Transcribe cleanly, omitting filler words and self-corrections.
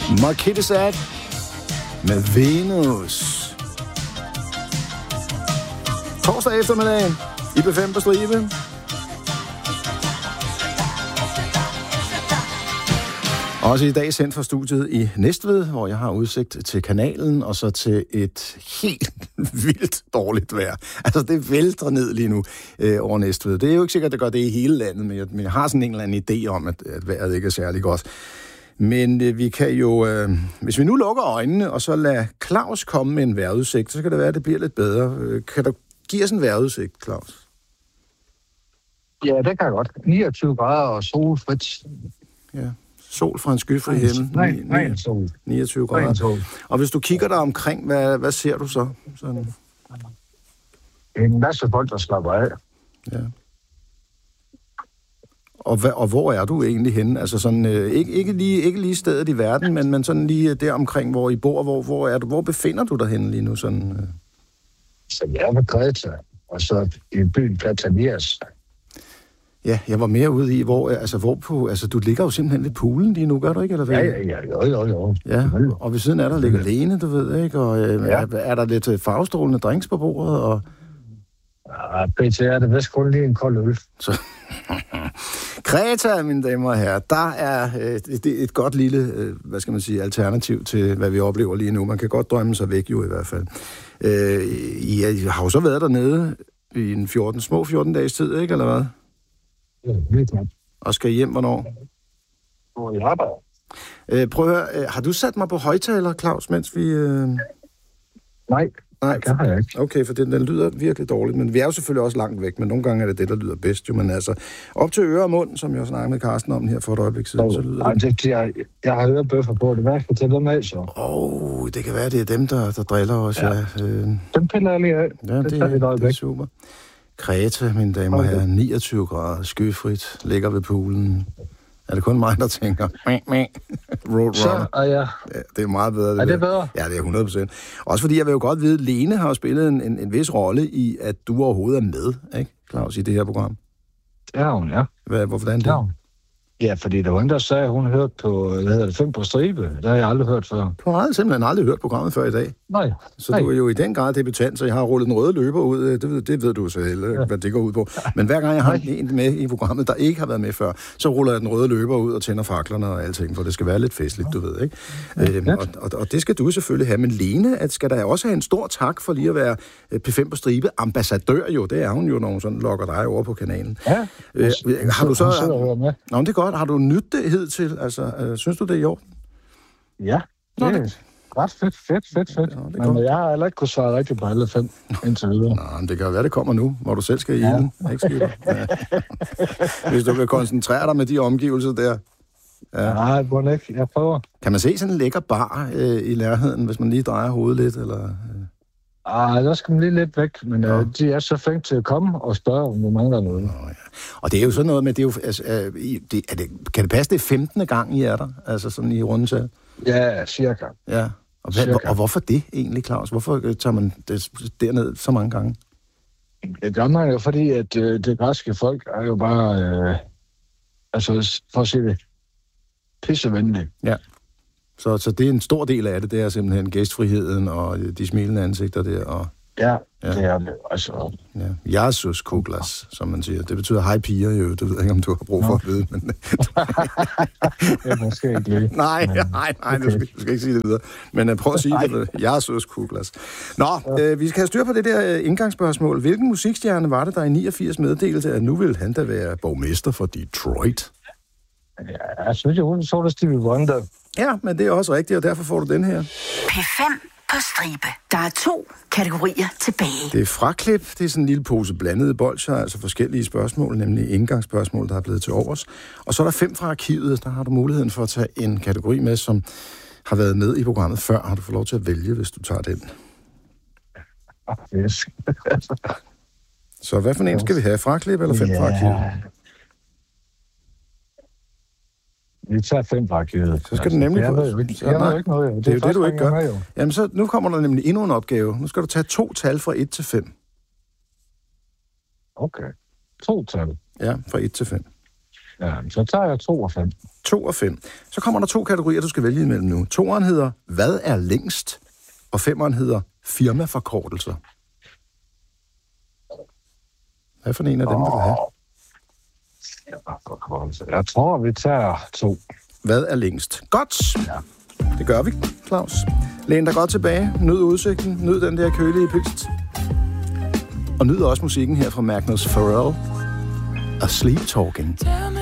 Marquette med Venus. Torsdag eftermiddag i B5 på stribe. Også i dag sendt fra studiet i Næstved, hvor jeg har udsigt til kanalen, og så til et helt vildt dårligt vejr. Altså, det vælter ned lige nu over Næstved. Det er jo ikke sikkert, at det gør det i hele landet, men jeg har sådan en eller anden idé om, at vejret ikke er særlig godt. Men vi kan jo, hvis vi nu lukker øjnene, og så lader Claus komme med en vejrudsigt, så kan det være, at det bliver lidt bedre. Kan du give os en vejrudsigt, Claus? Ja, det kan jeg godt. 29 grader og solfrit. Ja. Sol fra en skyfri himmel. Nej, sol. 29 grader. Sol. Og hvis du kigger der omkring, hvad ser du så? Sådan. En masse folk, der slapper af. Ja. Og hvor er du egentlig henne? Altså sådan, ikke lige stedet i verden, men sådan lige der omkring, hvor I bor. Hvor er du? Hvor befinder du dig henne lige nu? Sådan? Så jeg er ved Greta, og så i byen Platanias. Ja, jeg var mere ude i, hvor på... Altså, du ligger jo simpelthen ved poolen lige nu, gør du ikke? Eller hvad? Ja, jo. Ja, og ved siden af der ligger Lene, du ved, ikke? Og er der lidt farvestrålende drinks på bordet? Og... Ja, PT er det vist kun lige en kold øl. Så... Kreta, mine damer og herrer, der er et godt lille, alternativ til, hvad vi oplever lige nu. Man kan godt drømme sig væk jo i hvert fald. I har jo så været dernede i en 14 dages tid, ikke? Eller hvad? Ja. Og skal hjem, hvornår? Hvor jeg arbejder. Prøv at høre, har du sat mig på højtaler, Claus, mens vi... Nej, det har jeg ikke. Okay, for den lyder virkelig dårligt, men vi er jo selvfølgelig også langt væk, men nogle gange er det, der lyder bedst, jo, men altså, op til øre og mund, som jeg snakkede med Carsten om her for et øjeblik siden, så lyder det... Jeg har hørebøffer på det, hvad skal til dem af, så? Det kan være, det er dem, der driller os, ja. Dem piller jeg lige af. Ja, det er super. Kreta, mine damer og herrer, 29 grader, skyfrit, ligger ved poolen. Er det kun mig, der tænker, Roadrunner? Så er jeg... Ja, det er meget bedre. Er det bedre? Ja, det er 100%. Også fordi jeg vil jo godt vide, at Lene har spillet en vis rolle i, at du overhovedet er med, ikke, Claus, i det her program? Det har hun, ja. Hvordan det? Ja, fordi der var en, der sagde, at hun hørte på, 5 på stribe. Det har jeg aldrig hørt før. Du har simpelthen aldrig hørt programmet før i dag. Nej. Så du er jo i den grad debutant, så jeg har rullet den røde løber ud. Det ved du selv, hvad det går ud på. Men hver gang jeg har en med i programmet, der ikke har været med før, så ruller jeg den røde løber ud og tænder faklerne og alting, for det skal være lidt festligt, du ved, ikke? Og det skal du selvfølgelig have. Men Lene, skal der også have en stor tak for lige at være P5 på stribe ambassadør jo. Det er hun jo, når hun sådan lokker dig over på kanalen. Ja. Har du så... Nå, det er godt. Har du nydt det hidtil? Altså, synes du, det er i orden? Ja, det er ret fedt. Ja, men jeg har heller ikke kunnet svare rigtigt på alle 5 indtil videre. Nå, men det kan jo være, det kommer nu, hvor du selv skal i ilden. Ikke skidt? Ja. Hvis du kan koncentrere dig med de omgivelser der. Ja. Nej, hvor ikke. Jeg prøver. Kan man se sådan en lækker bar i nærheden, hvis man lige drejer hovedet lidt, eller... Der skal man lige lidt væk, men de er så flinke til at komme og spørge, om du mangler noget. Ja. Og det er jo sådan noget med, det er jo, kan det passe, det er 15. gang, I er der? Altså sådan i rundetal? Ja, cirka. Ja, og hvorfor det egentlig, Claus? Hvorfor tager man det derned så mange gange? Det gør man jo, fordi at det græske folk er jo bare, for at sige det, pissevenlige. Ja. Så det er en stor del af det, det er simpelthen gæstfriheden og de smilende ansigter der. Og, ja, det er det. Altså... Ja. Jesus Kuglas, som man siger. Det betyder hej piger jo. Det ved jeg ikke, om du har brug for at vide. Men... det er måske ikke lige. Nej, okay. Du skal ikke sige det videre. Men prøv at sige det. Jesus Kuglas. Nå, vi skal have styr på det der indgangsspørgsmål. Hvilken musikstjerne var det, der i 89 meddelte, at nu vil han da være borgmester for Detroit? Ja, jeg synes, hun så det Stevie Wonder. Ja, men det er også rigtigt, og derfor får du den her. P5 på stribe. Der er 2 kategorier tilbage. Det er fraklip. Det er sådan en lille pose blandede bolsjer, altså forskellige spørgsmål, nemlig indgangsspørgsmål, der er blevet til overs. Og så er der 5 fra arkivet. Der har du muligheden for at tage en kategori med, som har været med i programmet før. Har du fået lov til at vælge, hvis du tager den? Yes. Så hvad for en skal vi have? Fraklip eller 5 fra arkivet? Vi tager 5 fra arkivet. Så skal du nemlig få... Jeg ved jo ikke noget. Det er jo det, du ikke gør. Jamen, så nu kommer der nemlig endnu en opgave. Nu skal du tage 2 tal fra 1 til 5. Okay. 2 tal? Ja, fra 1 til 5. Ja, så tager jeg 2 og 5. 2 og 5. Så kommer der 2 kategorier, du skal vælge imellem nu. 2'eren hedder, hvad er længst? Og 5'eren hedder, firmaforkortelser. Hvad for en af dem vil du have? Jeg tror, vi tager 2. Hvad er længst? Godt! Ja. Det gør vi, Claus. Læn dig godt tilbage. Nyd udsigten. Nyd den der kølige pyst. Og nyd også musikken her fra Magnus Pharrell. A Sleep Talking.